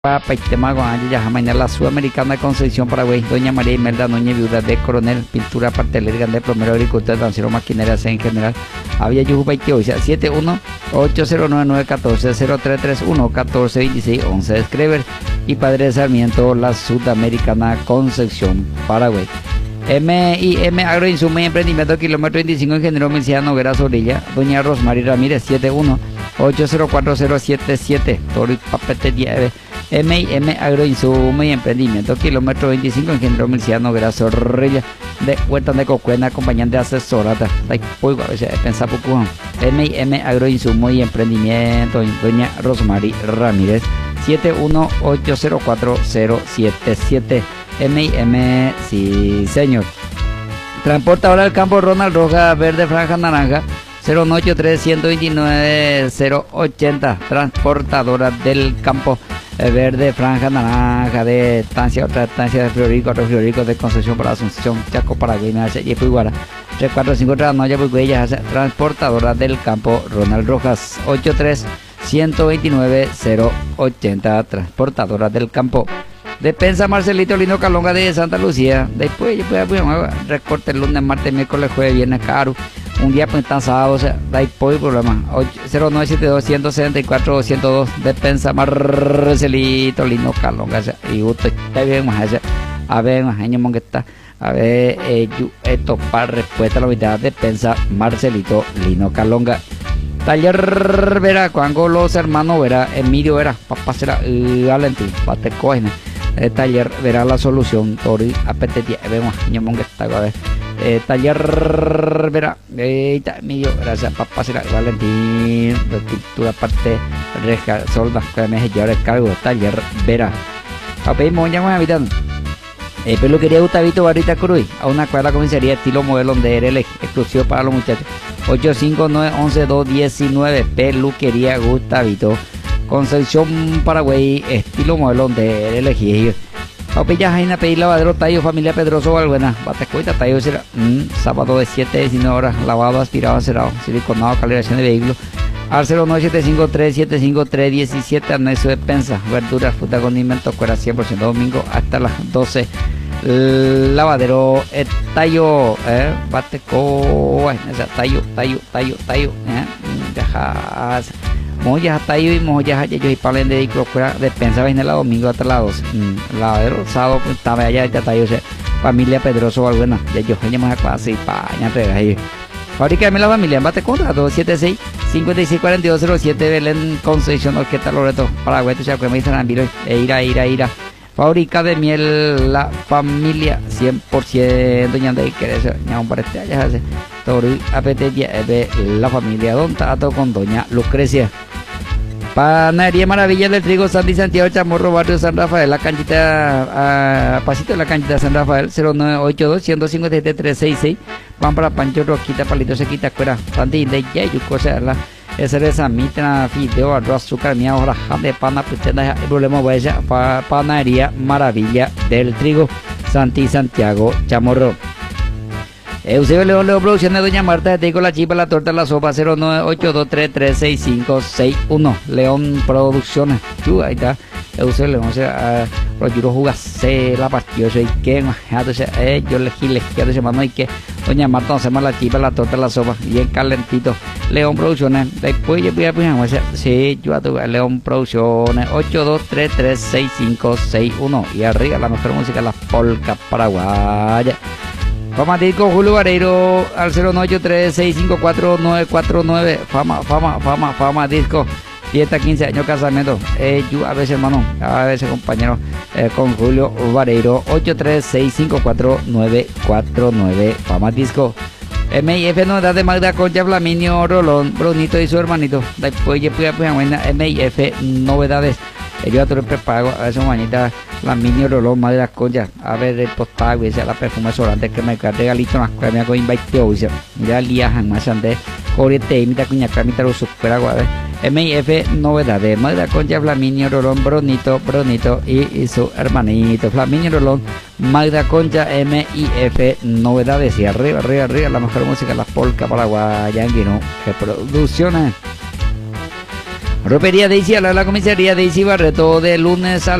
Paitema ya mañana la Sudamericana de Concepción Paraguay, doña María Imelda Núñez, viuda de Coronel, pintura pastelera de plomero, agricultor, dancero, maquinaria, en general. Había Yujupaitio, 71-809-14-0331-1426-11 de Screver y Padre de Sarmiento, la Sudamericana Concepción Paraguay. M&M Agroinsumo y Emprendimiento, kilómetro 25, ingeniero Milcia Noguera Zorrilla, doña Rosmary Ramírez, 71-804-077, Toro y Papete 10. M&M Agroinsumo y Emprendimiento, kilómetro 25, ingeniero Milcia Noguera Zorrilla, de Huerta de Cocuena, acompañante asesorada. M&M Agroinsumo y Emprendimiento, doña Rosmary Ramírez, 71-804-077. M&M, sí señor. Transportadora del campo Ronald Rojas, verde franja naranja, 093-129-080. Transportadora del campo verde franja naranja de estancia, otra estancia de Friorico, otro Friorico de Concepción para Asunción, Chaco, Paraguay, y Puiguara. 345 Trasnoya, Puiguaya, transportadora del campo Ronald Rojas, 83-129-080. Transportadora del campo. Despensa Marcelito Lino Calonga de Santa Lucía. Después recorte el lunes, martes, miércoles, jueves, viernes, caro. Un día pues están sábados, o sea, después problema. 0972-164-202. Despensa Marcelito Lino Calonga. O sea, y usted está bien más allá. A ver, más años que está. A ver, esto para respuesta a la mitad. Despensa Marcelito Lino Calonga. Taller Vera, cuando los hermanos Vera, Emilio Vera, papá será Valentín, pate cogen. Taller Verá la solución, Tori, apetetia, vemos, ñamón que está, a ver. Taller Verá, Emilio, gracias, papá será Valentín, de pintura parte, reja, solda, que me lleva el cargo, Taller Verá. A ver, moñamos habitando. Peluquería Gustavito Barrita Cruz, a una cuadra comisaría estilo modelo de RL, exclusivo para los muchachos. 859-11-219, Peluquería Gustavito, Concepción Paraguay, estilo modelo de RL. Opilla Jaina pedir lavadero tallo, familia Pedroso Valbuena, Batecoita tallo será sábado de 7-19 horas, lavado, aspirado, cerrado, siliconado, calibración de vehículos. Al 0975-375-317, anexo de pensa, verduras, fruta, condimentos, fuera 100% domingo hasta las 12. Lavadero tallo, bateco, tallo, dejas mollas tallo y mollas y palen de vehículos fuera de pensa, vaina la domingo hasta las 12. Lavadero sábado, pues estaba allá, ya tallo, familia Pedroso Valbuena, ya yo, más casi paña, regaje. Fábrica de la familia, embate contra 276-564207, Belén Concepción, Orquesta Loreto, Paraguay, Tuchacuema y San Ambiro, ira. Fábrica de miel, la familia 100%, ñanda y querés, ñaun para este allá, Tori, apetetia, la familia Don Tato con doña Lucrecia. Panadería Maravilla del Trigo, Santi Santiago, Chamorro, Barrio San Rafael, la canchita, pasito de la canchita San Rafael, 0982-157-366, van para Pancho Roquita, Palito Sequita, Cuera, Santi de Yayucosa, la cereza, mitra, fideo, arroz, azúcar, mía, hoja de pana, pretenda, el problema, huella, Panadería Maravilla del Trigo, Santi Santiago, Chamorro. Eusebio León Producciones, doña Marta, de Tico, la chipa, la torta, la sopa, 0982336561, León Producciones, ahí está, Eusebio León, los yuros jugase, la partida, y que, yo le quiero ese mano, y que, doña Marta, hacemos la chipa, la torta, la sopa, bien calentito, León Producciones, después yo voy a poner, sí, yo a tu León Producciones, 82336561, y arriba la mejor música, las polcas paraguayas. Fama Disco Julio Vareiro al 0983-654-949. Fama Disco. Fiesta 15 años casamiento. Yo a veces hermano, a veces compañero, con Julio Vareiro 83-654-949. Fama Disco. MIF novedad de Magda Concha, Flaminio Rolón, Brunito y su hermanito. Después yo fui a MIF novedades. Yo a todo el prepago, a esa mañita, la mini Rolón, Madre Concha, a ver el tostado, y la perfume solante que me queda regalito, más que me hago invitado, ya liajan más ande, corriente, imita cuña, camita, los super agua, MIF novedades, Madre Concha, Flaminio Rolón, Brunito y su hermanito, Flaminio Rolón, Magda Concha, MIF novedades, y arriba, la mejor música, las polcas paraguayas, que producciones. Ropería Daisy, a la comisaría Daisy Barreto de lunes a